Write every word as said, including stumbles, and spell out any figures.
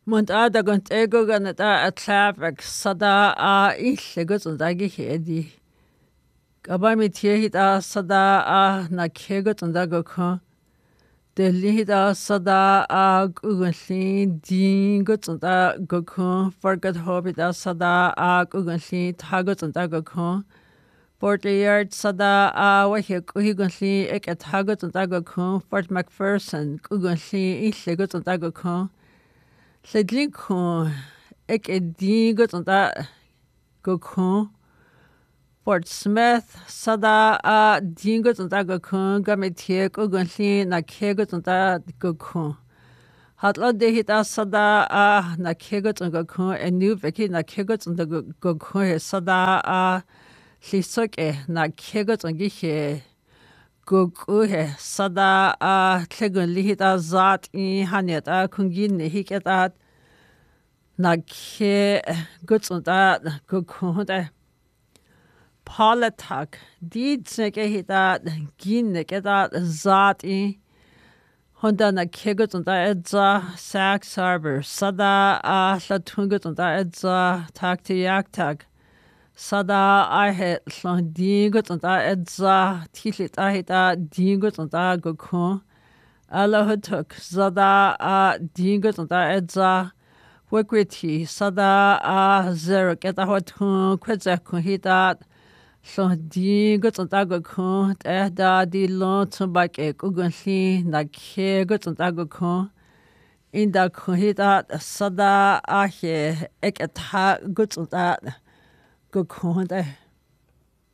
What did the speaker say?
Mont ada gant ego gan da a traffic sada a ille gut und agi hedi. Aber mit hier hit a sada a na kegut und da gokon. De lihit a sada a gugunli din gut und da gokon. Forgot hobbit a sada a gugunli tagut und da gokon. Fort Yard sada a wahi gugunli ek et tagut und da gokon. Fort McPherson gugunli ille gut und da gokon. Ledlinko ek edin gut und da gokon. Fort Smith sada a din gut und da gokon gametie gugunli na ke gut und da gokon. Hatlo de hit a sada a na ke gut und gokon en nu veki na ke gut und da gokon sada a lisoke na ke gut und gihe Guguhe sada a tlegun lihit a zat in hanet a kungin hiket a na ke guts und a guguhe Politak di tsneke hit a gin ket a zat in honda na ke guts und a edza Sax Harbor sada a latungut und a edza takti yaktag Sada a het llon dingut und a edza tilit a het a dingut und a gokon. Ala hutuk sada a dingut und a edza wikwiti sada a zeruk et a hotun kwedzekun hit a llon dingut und a gokon. Eh da di lon tumbak e gugunli na kegut und a gokon. Inda kun hit a sada a he ek et ha gut und a gokon